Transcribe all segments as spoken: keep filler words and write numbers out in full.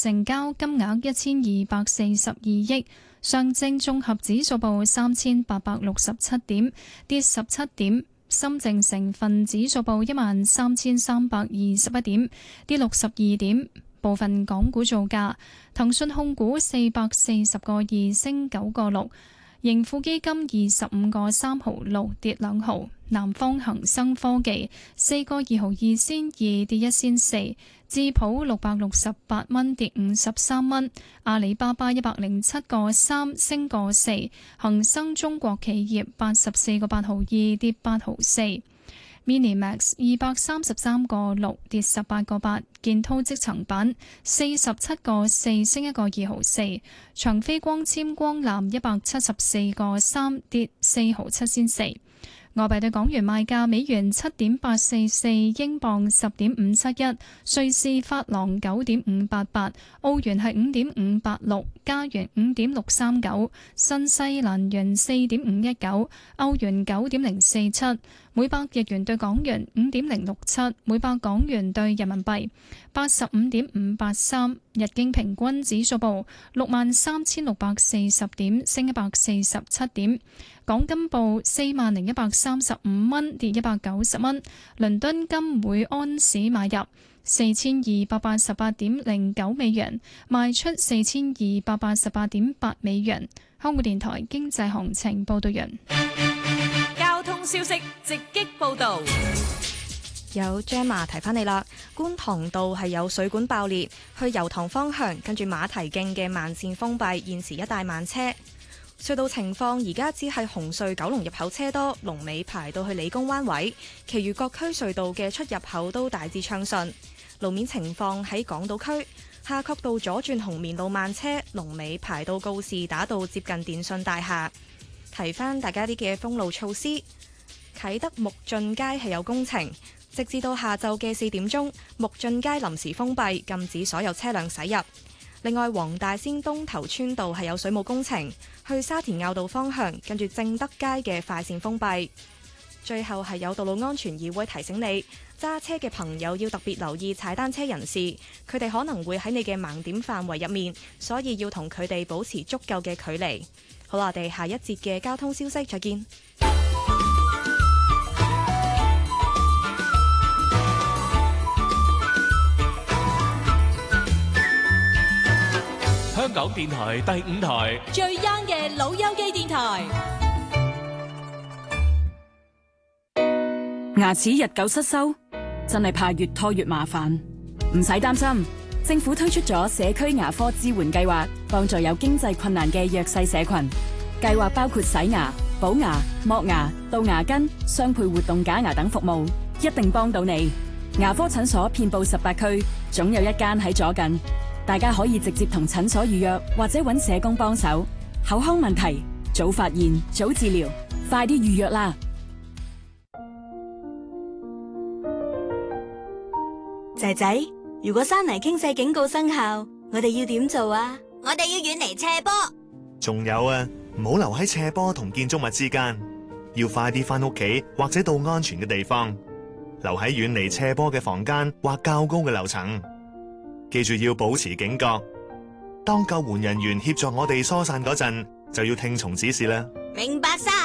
成交金額一千二百四十二億。上證綜合指數報三千八百六十七點，跌十七點。深證成分指數報一萬三千三百二十一點，跌六十二點。部分港股造價：騰訊控股四百四十個二升九個六，盈富基金二十五個三毫六跌兩毫，南方恒生科技四個二毫二仙二跌一仙四，智普六百六十八蚊跌五十三蚊，阿里巴巴一百零七個三升個四，恒生中國企業八十四個八毫二跌八毫四。Minimax 二百三十三個六跌十八個八，建滔積層板四十七個四升一個二毫四，長飛光纖光纜一百七十四個三跌四毫七仙四。外幣對港元賣價：美元七點八四四，英鎊十點五七一，瑞士法郎九點五八八，澳元係五點五八六，加元五點六三九，新西蘭元四點五一九，歐元九點零四七，每百日元對港元五點零六七，每百港元對人民幣八十五點五八三。日經平均指數報六萬三千六百四十點，升一百四十七點。港金報四萬零一百三十五蚊，跌一百九十蚊。倫敦金每安士買入四千二百八十八點零九美元，賣出四千二百八十八點八美元。香港電台經濟行情報道完。 交通消息直擊報道。 有 Gemma 提翻你啦，觀塘道係有水管爆裂，去油塘方向跟住馬蹄徑嘅慢線封閉，現時一帶慢車。隧道情況而家只係紅隧九龍入口車多，龍尾排到去理工灣位，其餘各區隧道嘅出入口都大致暢順。路面情況喺港島區夏慤道左轉紅棉路慢車，龍尾排到告士打道接近電訊大廈。提翻大家啲嘅封路措施，啟德木俊街係有工程，直至到下晝嘅四點鐘，木俊街臨時封閉，禁止所有車輛駛入。另外，黃大仙東頭村道係有水務工程，去沙田坳道方向，跟住正德街嘅快線封閉。最後係有道路安全議會提醒你，揸車嘅朋友要特別留意踩單車人士，佢哋可能會喺你嘅盲點範圍入面，所以要同佢哋保持足夠嘅距離。好啦，我哋下一節嘅交通消息再見。 香港電台第五台最 young 嘅老友記電台。 牙齒日久失修，真係怕越拖越麻煩。唔使擔心，政府推出咗社區牙科支援計劃，幫助有經濟困難嘅弱勢社群。計劃包括洗牙、補牙、剝牙、杜牙根、雙配活動假牙等服務，一定幫到你。牙科診所遍佈十八區，總有一間喺左近。大家可以直接同診所預約，或者揾社工幫手。口腔問題，早發現，早治療，快啲預約啦！ 仔仔，如果山泥傾瀉警告生效，我哋要點做啊？ 我哋要遠離斜坡。 仲有啊，唔好留喺斜坡同建築物之間，要快啲返屋企或者到安全嘅地方，留喺遠離斜坡嘅房間或較高嘅樓層。記住要保持警覺，當救援人員協助我哋疏散嗰陣，就要聽從指示啦。 明白晒。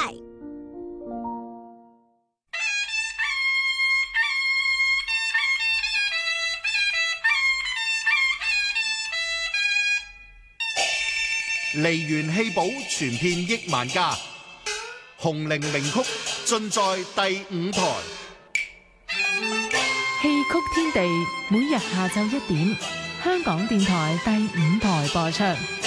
梨園戲寶傳遍億萬家，紅伶名曲盡在第五台。 戲曲天地每日下晝一點，香港電台第五台播出。